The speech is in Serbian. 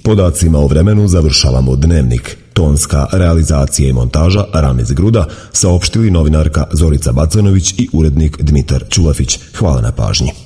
Podacima o vremenu završavamo Dnevnik. Tonska realizacija i montaža Ramiz Gruda, saopštili novinarka Zorica Bacanović i urednik Dmitar Ćulafić. Hvala na pažnji.